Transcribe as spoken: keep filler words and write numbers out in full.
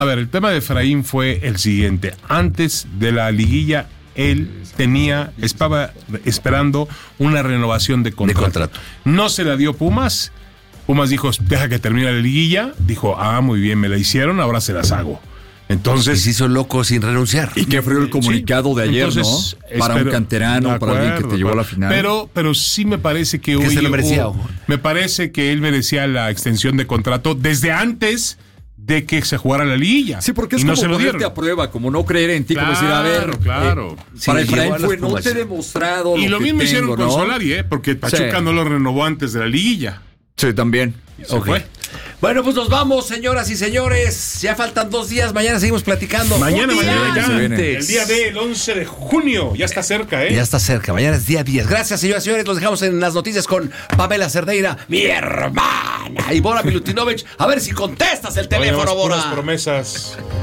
A ver, el tema de Efraín fue el siguiente. Antes de la liguilla, él tenía, estaba esperando una renovación de contrato. De contrato. No se la dio Pumas. Pumas dijo, deja que termine la liguilla. Dijo, ah, muy bien, me la hicieron, ahora se las hago. Entonces, y se hizo loco sin renunciar. Y que fue el comunicado sí, de ayer, entonces, ¿no? Para espero, un canterano, acuerdo, para alguien que te llevó a la final. Pero, pero sí me parece que, que hoy se lo merecía. Hubo, me parece que él merecía la extensión de contrato desde antes de que se jugara la liguilla. Sí, porque es y como no se lo ponerte a prueba, como no creer en ti, claro, como decir, a ver, claro. Eh, sí, para Efraín fue, no te he demostrado y lo, lo que mismo tengo, hicieron ¿no? con Solari, ¿eh? Porque Pachuca sí. no lo renovó antes de la liguilla. Sí, también. Se okay. fue. Bueno, pues nos vamos, señoras y señores. Ya faltan dos días. Mañana seguimos platicando. Mañana, un mañana día ya. Antes. El día del once de junio. Ya está cerca, ¿eh? Ya está cerca. Mañana es día diez. Gracias, señoras y señores. Los dejamos en las noticias con Pamela Cerdeira, mi hermana. Y Bora Milutinovich. A ver si contestas el teléfono, Bora. Bora. Puras promesas.